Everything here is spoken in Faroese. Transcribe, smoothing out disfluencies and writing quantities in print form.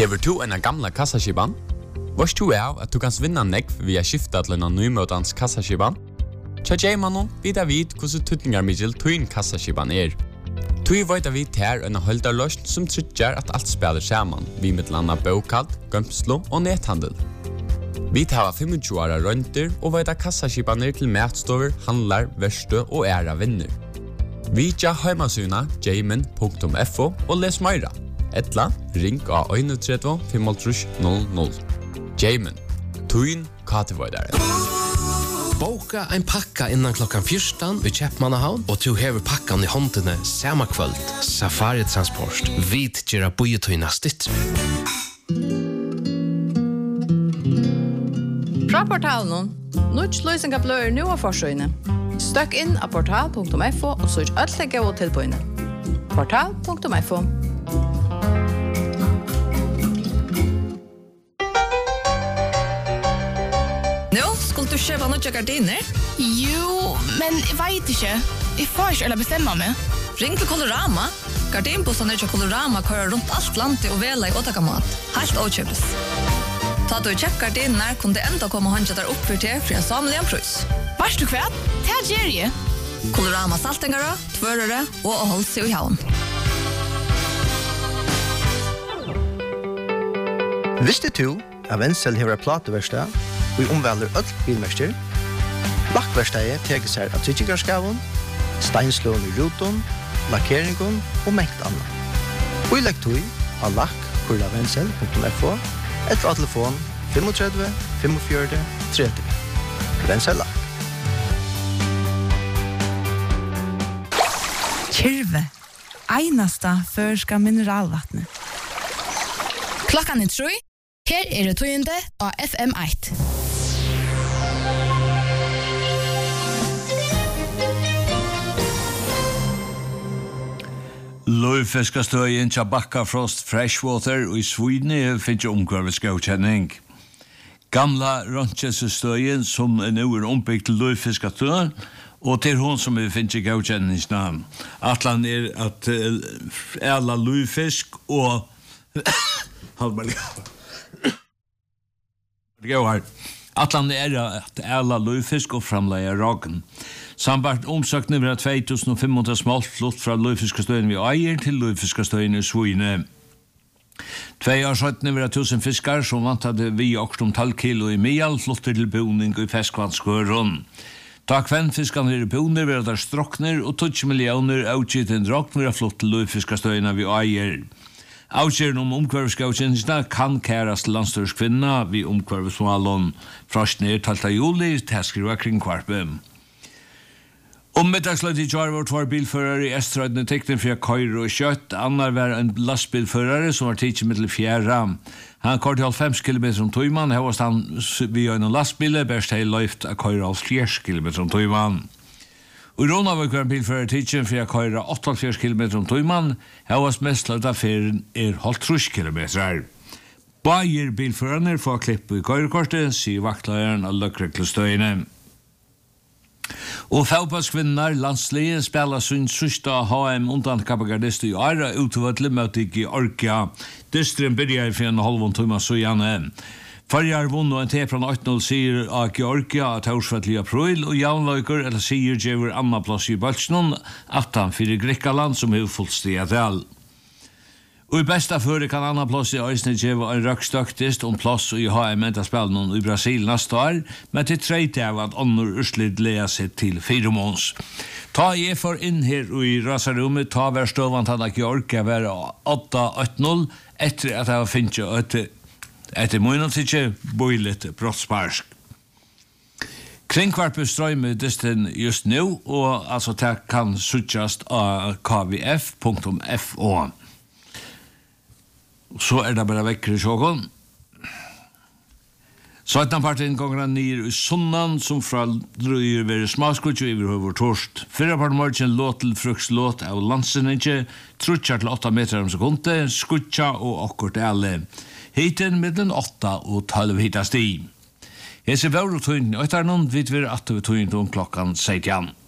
Hever du en gamla kassaskiban? Vars du at du kan vinna nekv via skifta til en nymøtans kassaskiban? Tja Jaimanon vidar vid hvordan tutningar middel tuin kassaskiban Tui veit vi ter en holdarløst som tryggjar at alt spiller saman, vi mittlanda bokald, gømslo og nethandel. Vi tar 25 åra rønter og veit kassaskibaner til matstover, handlar, verste og æra vinner. Vi tja heimasuna jaimin.fo og les meira. Etla, ring av 31 500. Jaimin, tuin katevoidare. Boka en pakka innan klokkan 14 vid Kjeppmannahavn og du hever pakkan i håndene samma kvöld. Safari Transport. Vit gjerra bojetøyna stitt. Fra portalen, Nuts løysinga blør nu av forsøyne. Støkk inn av portal.fo og søk ødelig og tilbøyne. Portal.fo. Skulle du kjøpe noen gardiner? Jo, men jeg vet ikke. Jeg får ikke eller bestemme meg. Ring til Colorama. Gardinbussene til Colorama kører rundt alt landet og vela i åtakamat. Helt åkjøpes. Ta du kjøpt gardiner, kunne det enda komme og håndje der opp for til en samlig en prøys. Varst du hva? Det er Jerry. Colorama saltingere, tvørere og å holde seg i havn. Visste du at Wenzel hever plateverksted og omvelder ødel bilmester? Lakkverkstedet teker seg av tryggigarskaven, steinslån i ruton, lakkeringen og mengt annet. Og i lekktøy av lakk.wenzel.fo eller av telefon 35 45 30. Wenzel Lakk. Kyrve, einasta førska mineralvattnet. Klokkan 3. Her det tøyende av FM1. Løyfiskastøyen til Bakkafrost Freshwater og i Sweden finnes omkvarvetsgodkjenning. Gamla Ronchesestøyen som nå ombygd til løyfiskastøyen, og til hun som finnes godkjenningsnavn. Atlan at alla løyfisk og Atlan at alla løyfisk og framleie ragen. Sambart omsøkning var 2500 smålt flott fra løyfiskastøyen vi eier til løyfiskastøyen i Svine. 2 år søttene var 1000 fiskar som vantade vi også 12 kilo i mial flotter til boning i ferskvannskøren. Ta kvennfiskene i boner var der strokner og 20 millioner avgitt en drogn var flott til løyfiskastøyen vi eier. Avgjøren omkvarvetsgodkjenningsna kan kæres til landstørskvinna vi omkvarvetsmålen fra 12. juli til skriva kring kvarpe. Middagsløyt i kjær var 2 bilførere i Estrøydene tekten fra Køyre og Kjøtt. Annar var en lastbilførere som var tidlig mittel fjæra. Han kørte 50 km om tøyman. Her var han via en lastbil, berst hei løyft av Køyre 40 km om tøyman. Og i Rona var en bilførere tidlig fra Køyre 48 km om tøyman. Her var mest løyt av ferien 30 km. Bayer bilførerne får klipp i Køyrekortet, sier vaktløyeren av Løkreklestøyene. Og fotballskvinner landslige spela sin sista HM undan kapagardist i Ara utvøtle mot i Orkia. Dystren byrjar for en halvån timme så gjerne. Farjar vunn og en te fra 8-0 sier av Georgia at Horsfell i april, og Javnløyker eller sier Gjøver Anna plass i Balsnon, 18 for Grikkaland som er fullstiga til. Og i besta føre kan Anna plass i Øysne Gjøver en røkstøktist om plass i HM spelen i Brasil neste år, men til treit av at Annor Urslid lea seg til 4 måneds. Ta jeg for inn her i Rasarummet, ta hver støvant han at Georgia være 8-8-0, etter at jeg finner etter måned ikke bøylet brottsparsk. Kringkvarpe strømmer dysten just nå, og altså det kan suttjast av kvf.fo. Så det bare vekker i sjåkon. Så etter parten ganger han nir i sunnan, som fra drøyer være smaskutje i over torst. 4 part morgen låt til frukslåt av landsenninge, trutjar til 8 meter om sekunde, skutja og akkord alle. Hiten mellom 8 og 12 hitast i. Jeg ser vår og tøynden, og etter noen vidt vi at vi tøynden om klokkan 16.